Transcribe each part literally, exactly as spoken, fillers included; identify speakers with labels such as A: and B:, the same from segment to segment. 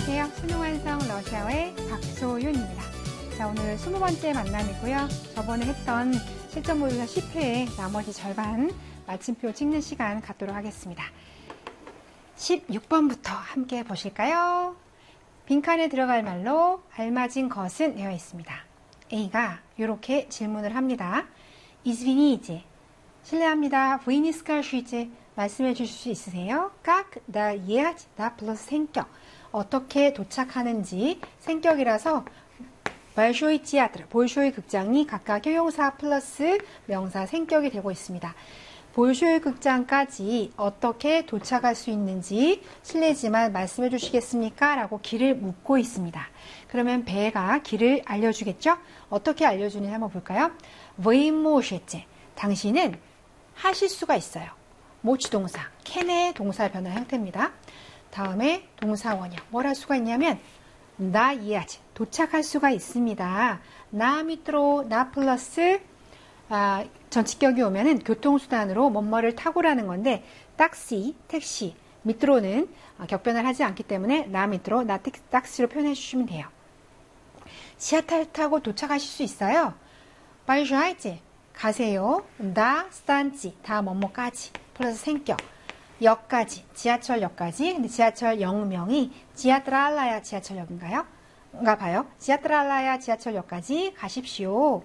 A: 안녕하세요. 수능완성 러시아어의 박소윤입니다. 자, 오늘 스무 번째 만남이고요. 저번에 했던 실전 모의고사 십 회의 나머지 절반 마침표 찍는 시간 갖도록 하겠습니다. 십육 번부터 함께 보실까요? 빈칸에 들어갈 말로 알맞은 것은 되어 있습니다. A가 이렇게 질문을 합니다. Извините, 실례합니다. Вы не скажите, 말씀해 주실 수 있으세요? Как доехать до 플러스 생격. 어떻게 도착하는지 생격이라서 большой театр, большой 극장이 각각 형용사 플러스 명사 생격이 되고 있습니다. большой 극장까지 어떻게 도착할 수 있는지 실례지만 말씀해 주시겠습니까? 라고 길을 묻고 있습니다. 그러면 배가 길을 알려주겠죠? 어떻게 알려주는지 한번 볼까요? Вы можете, 당신은 하실 수가 있어요. 모치 동사, 캔의 동사 변화 형태입니다. 다음에 동사원형, 뭘 할 수가 있냐면 나 이해하지, 도착할 수가 있습니다. 나 밑으로 나 플러스 아, 전치격이 오면은 교통수단으로 뭐뭐를 타고라는 건데 딱시, 택시, 밑으로는 격변을 하지 않기 때문에 나 밑으로 나 딱시로 표현해 주시면 돼요. 지하철 타고 도착하실 수 있어요. 빨리 가세요. 다 스탄지, 다 뭐뭐까지 플러스 생격. 역까지, 지하철역까지. 근데 지하철역명이 지하트랄라야 지하철역인가요? 인가 봐요. 지하트랄라야 지하철역까지 가십시오.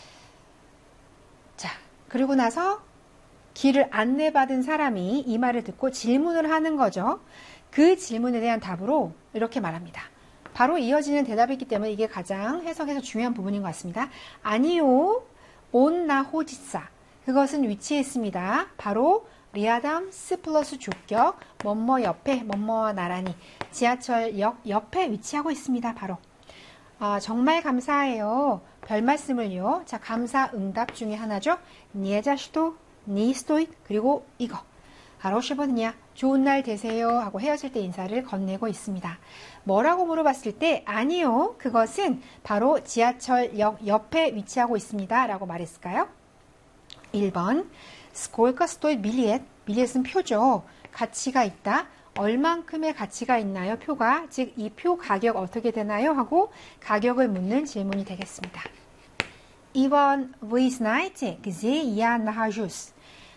A: 자, 그리고 나서 길을 안내받은 사람이 이 말을 듣고 질문을 하는 거죠. 그 질문에 대한 답으로 이렇게 말합니다. 바로 이어지는 대답이기 때문에 이게 가장 해석에서 중요한 부분인 것 같습니다. 아니요, 온 나호지사. 그것은 위치해 있습니다. 바로 리아담 스 플러스 조격, 뭐뭐 옆에, 뭐뭐와 나란히 지하철역 옆에 위치하고 있습니다. 바로. 아, 정말 감사해요. 별 말씀을요. 자, 감사 응답 중에 하나죠. 니에자시도, 니스토익, 그리고 이거. 하로시버드냐, 좋은 날 되세요 하고 헤어질 때 인사를 건네고 있습니다. 뭐라고 물어봤을 때 아니요, 그것은 바로 지하철역 옆에 위치하고 있습니다 라고 말했을까요? 일 번 스콜카 스토이 빌리엣, 빌리엣은 표죠. 가치가 있다. 얼만큼의 가치가 있나요? 표가. 즉 이 표 가격 어떻게 되나요? 하고 가격을 묻는 질문이 되겠습니다. 이 번 Вы знаете, где я нахожусь?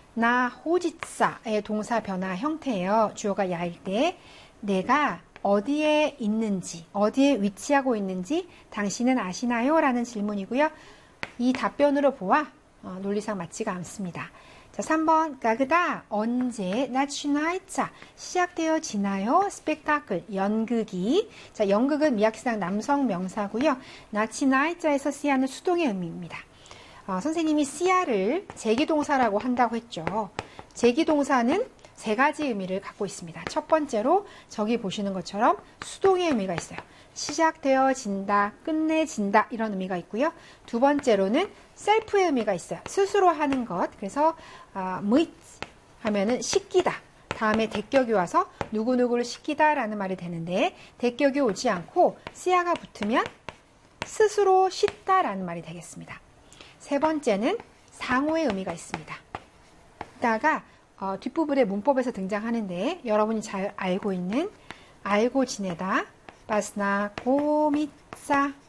A: 나호지사의 동사 변화 형태예요. 주어가 야일 때 내가 어디에 있는지, 어디에 위치하고 있는지 당신은 아시나요? 라는 질문이고요. 이 답변으로 보아 어, 논리상 맞지가 않습니다. 자, 삼 번 가그다 언제 나치나이차 시작되어지나요? 스펙타클 연극이. 자, 연극은 미약시상 남성 명사고요. 나치나이자에서 씨아는 수동의 의미입니다. 어, 선생님이 씨아를 제기동사라고 한다고 했죠. 제기동사는 세 가지 의미를 갖고 있습니다. 첫 번째로 저기 보시는 것처럼 수동의 의미가 있어요. 시작되어진다, 끝내진다 이런 의미가 있고요. 두 번째로는 셀프의 의미가 있어요. 스스로 하는 것. 그래서 아, 무이 하면은 시키다. 다음에 대격이 와서 누구누구를 시키다 라는 말이 되는데 대격이 오지 않고 씨아가 붙으면 스스로 씻다 라는 말이 되겠습니다. 세 번째는 상호의 의미가 있습니다. 이따가 어, 뒷부분의 문법에서 등장하는데 여러분이 잘 알고 있는 알고 지내다, 바스나 고미사